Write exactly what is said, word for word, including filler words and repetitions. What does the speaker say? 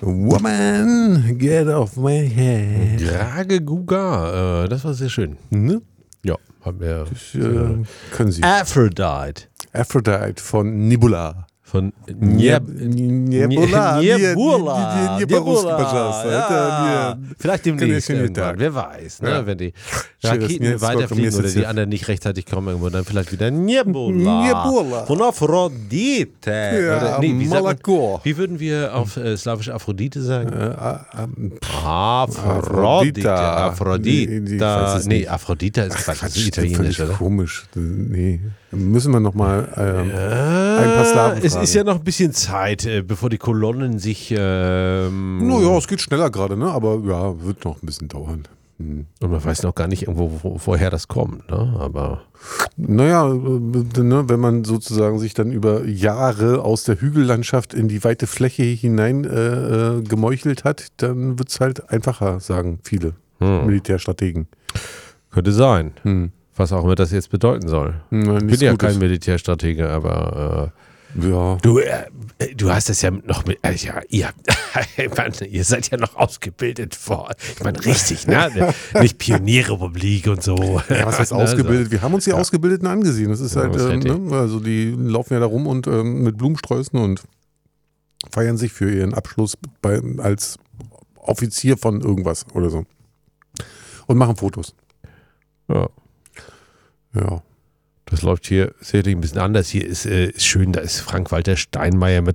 Woman, get off my head. Grage Guga, äh, das war sehr schön. Ne? Ja, haben wir. Das, äh, können Sie. Aphrodite. Aphrodite von Nebula. Von Nieb- Nebula. Niebula. Nebula. Пожалуйста. Vielleicht demnächst Конечно, не irgendwann, так. wer weiß, ne? Ja. Wenn die Через Raketen несколько weiterfliegen oder die месяцев. anderen nicht rechtzeitig kommen irgendwo, dann vielleicht wieder Nebula. Nebula. Von Aphrodite. Ja, Oder, nee, wie, sagt man, Молоко. wie würden wir auf äh, slawisch Aphrodite sagen? Äh, äh, ähm, Aphrodite. Aphrodita. Aphrodite. Nee, ich weiß es Nee, nicht. Aphrodite ist Quatsch, das ist Quatsch, italienisch, völlig oder? komisch. Nee. Müssen wir nochmal ähm, ein paar Slaven Es fragen. ist ja noch ein bisschen Zeit, äh, bevor die Kolonnen sich. Ähm, Naja, es geht schneller gerade, ne? Aber ja, wird noch ein bisschen dauern. Hm. Und man weiß noch gar nicht irgendwo, wo, woher das kommt, ne? Aber. Naja, äh, ne, wenn man sozusagen sich dann über Jahre aus der Hügellandschaft in die weite Fläche hinein äh, äh, gemeuchelt hat, dann wird es halt einfacher, sagen viele Hm. Militärstrategen. Könnte sein. Hm. Was auch immer das jetzt bedeuten soll. Na, Ich bin nichts ja Gutes. kein Militärstratege, aber äh, Ja. du, äh, du hast das ja noch mit, äh, ja, ihr, ich meine, ihr seid ja noch ausgebildet vor, ich meine, richtig, ne? Nicht Pionierrepublik und so. Ja, was heißt Ne, ausgebildet? Wir haben uns die Ja. Ausgebildeten angesehen. Das ist Ja, halt, was ähm, hätte ne? Also die laufen ja da rum und ähm, mit Blumensträußen und feiern sich für ihren Abschluss bei, als Offizier von irgendwas oder so. Und machen Fotos. Ja. Ja. Das läuft hier sicherlich ein bisschen anders. Hier ist, äh, ist schön, da ist Frank-Walter Steinmeier mit